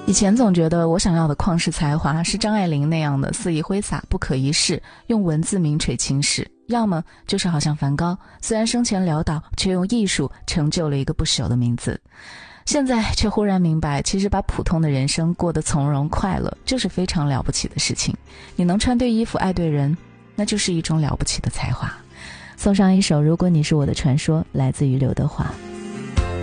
以前总觉得我想要的旷世才华是张爱玲那样的肆意挥洒，不可一世，用文字名垂青史，要么就是好像梵高，虽然生前潦倒，却用艺术成就了一个不朽的名字。现在却忽然明白，其实把普通的人生过得从容快乐，就是非常了不起的事情。你能穿对衣服，爱对人，那就是一种了不起的才华。送上一首《如果你是我的传说》，来自于刘德华。